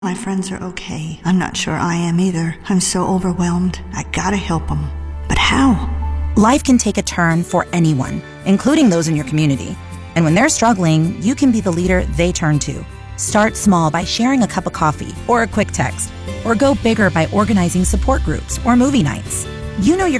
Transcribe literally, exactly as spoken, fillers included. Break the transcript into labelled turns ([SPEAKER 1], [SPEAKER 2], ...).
[SPEAKER 1] My friends are okay. I'm not sure I am either. I'm so overwhelmed. I gotta help them. But how?
[SPEAKER 2] Life can take a turn for anyone, including those in your community. And when they're struggling, you can be the leader they turn to. Start small by sharing a cup of coffee or a quick text, or go bigger by organizing support groups or movie nights. You know your